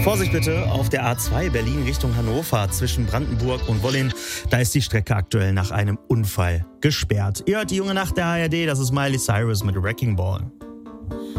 Vorsicht bitte auf der A2 Berlin Richtung Hannover zwischen Brandenburg und Wollin. Da ist die Strecke aktuell nach einem Unfall gesperrt. Ihr hört die junge Nacht der ARD, das ist Miley Cyrus mit Wrecking Ball.